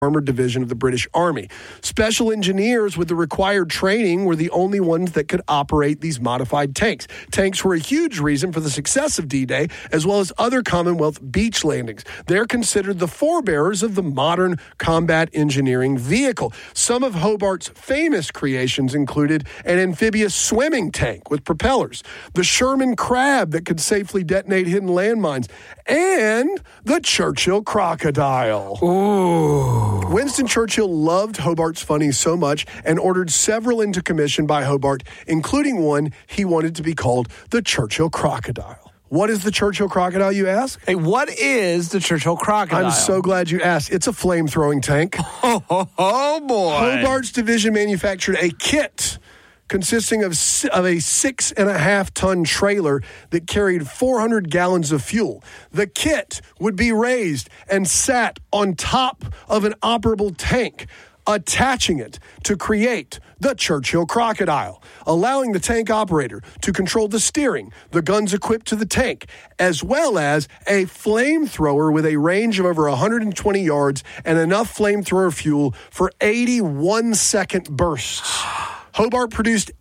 Armored Division of the British Army. Special engineers with the required training were the only ones that could operate these modified tanks. Tanks were a huge reason for the success of D-Day, as well as other Commonwealth beach landings. They're considered the forebearers of the modern combat engineering vehicle. Some of Hobart's famous creations included an amphibious swimming tank with propellers, the Sherman Crab that could safely detonate hidden landmines, and the Churchill Crocodile. Ooh. Winston Churchill loved Hobart's funnies so much and ordered several into commission by Hobart, including one he wanted to be called the Churchill Crocodile. What is the Churchill Crocodile, you ask? Hey, what is the Churchill Crocodile? I'm so glad you asked. It's a flame-throwing tank. Oh, boy. Hobart's division manufactured a kit consisting of a 6.5-ton trailer that carried 400 gallons of fuel. The kit would be raised and sat on top of an operable tank, attaching it to create the Churchill Crocodile, allowing the tank operator to control the steering, the guns equipped to the tank, as well as a flamethrower with a range of over 120 yards and enough flamethrower fuel for 81-second bursts. Hobart produced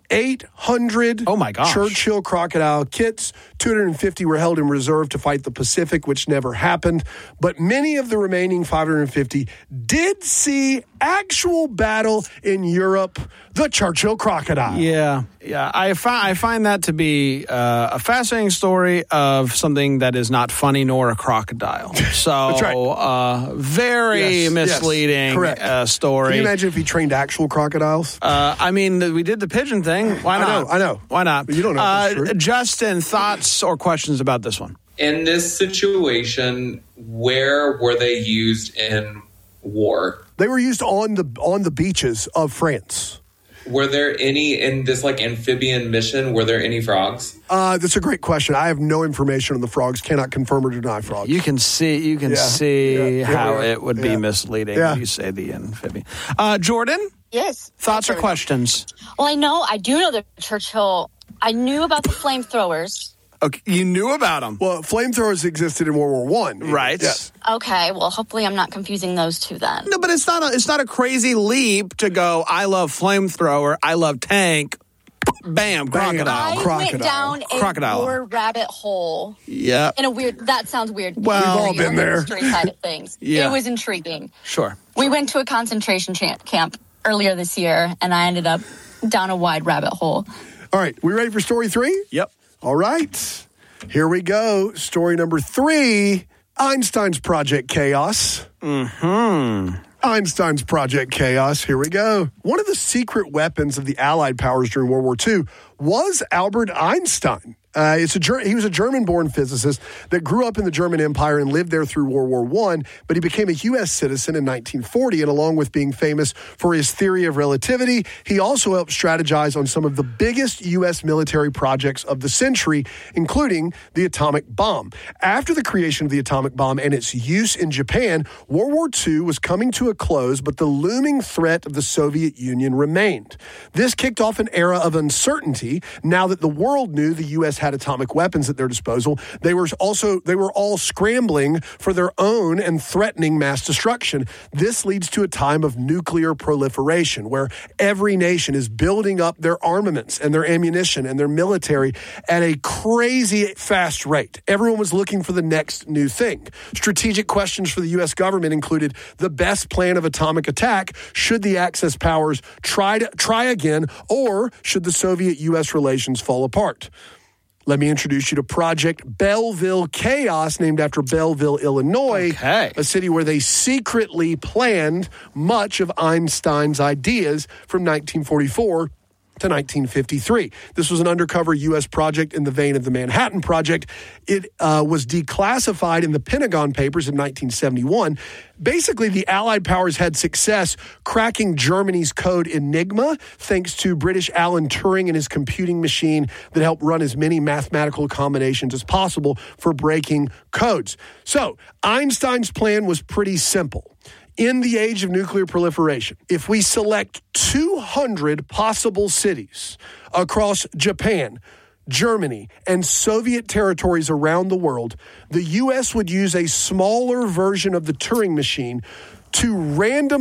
800 Churchill Crocodile kits. 250 were held in reserve to fight the Pacific, which never happened. But many of the remaining 550 did see actual battle in Europe, the Churchill Crocodile. Yeah. I find that to be a fascinating story of something that is not funny nor a crocodile. So, that's right. Very misleading story. Can you imagine if he trained actual crocodiles? I mean, we did the pigeon thing. Why not? I know. Why not? But you don't know if that's true. Justin, thoughts or questions about this one? In this situation, where were they used in war? They were used on the beaches of France. Were there any, in this amphibian mission, were there any frogs? That's a great question. I have no information on the frogs. Cannot confirm or deny frogs. You can see how it would be misleading if you say the amphibian. Jordan? Yes. Thoughts or questions? Well, I do know that Churchill. I knew about the flamethrowers. Okay, you knew about them. Well, flamethrowers existed in World War I. Right. Yes. Okay, well, hopefully I'm not confusing those two then. No, but it's not a crazy leap to go, I love flamethrower, I love tank, bam, crocodile. I went down a war rabbit hole. Yeah. In a weird, that sounds weird. Well, we've all been there. History side of things. Yeah. It was intriguing. Sure. We went to a concentration camp earlier this year, and I ended up down a wide rabbit hole. All right, we ready for story 3? Yep. All right, here we go. Story number 3, Einstein's Project Chaos. Einstein's Project Chaos. Here we go. One of the secret weapons of the Allied powers during World War II was Albert Einstein. He was a German-born physicist that grew up in the German Empire and lived there through World War I, but he became a U.S. citizen in 1940, and along with being famous for his theory of relativity, he also helped strategize on some of the biggest U.S. military projects of the century, including the atomic bomb. After the creation of the atomic bomb and its use in Japan, World War II was coming to a close, but the looming threat of the Soviet Union remained. This kicked off an era of uncertainty. Now that the world knew the U.S. had atomic weapons at their disposal, they were all scrambling for their own and threatening mass destruction. This leads to a time of nuclear proliferation where every nation is building up their armaments and their ammunition and their military at a crazy fast rate. Everyone was looking for the next new thing. Strategic questions for the U.S. government included the best plan of atomic attack, should the Axis powers try again, or should the Soviet-U.S. relations fall apart? Let me introduce you to Project Belleville Chaos, named after Belleville, Illinois, a city where they secretly planned much of Einstein's ideas from 1944 to 1953. This was an undercover U.S. project in the vein of the Manhattan Project. It was declassified in the Pentagon Papers in 1971. Basically, the Allied powers had success cracking Germany's code Enigma, thanks to British Alan Turing and his computing machine that helped run as many mathematical combinations as possible for breaking codes. So, Einstein's plan was pretty simple. In the age of nuclear proliferation, if we select 200 possible cities across Japan, Germany, and Soviet territories around the world, the U.S. would use a smaller version of the Turing machine to random